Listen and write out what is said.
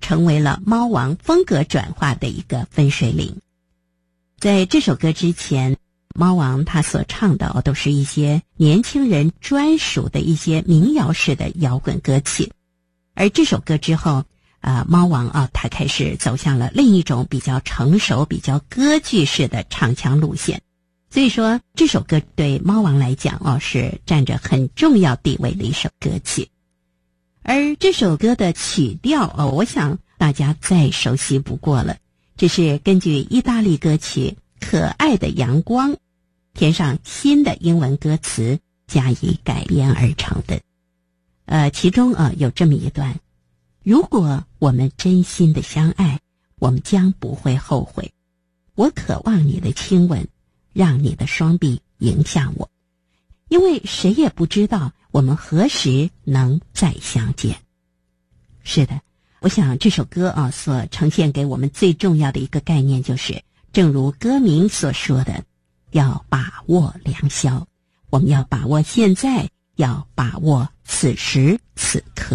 成为了猫王风格转化的一个分水岭。在这首歌之前，猫王他所唱的都是一些年轻人专属的一些民谣式的摇滚歌曲，而这首歌之后猫王他开始走向了另一种比较成熟、比较歌剧式的唱腔路线。所以说这首歌对猫王来讲是占着很重要地位的一首歌曲。而这首歌的曲调我想大家再熟悉不过了，这是根据意大利歌曲《可爱的阳光》填上新的英文歌词加以改编而成的。其中有这么一段：如果我们真心的相爱，我们将不会后悔。我渴望你的亲吻，让你的双臂迎向我，因为谁也不知道我们何时能再相见。是的，我想这首歌所呈现给我们最重要的一个概念就是，正如歌名所说的，要把握良宵。我们要把握现在，要把握此时此刻。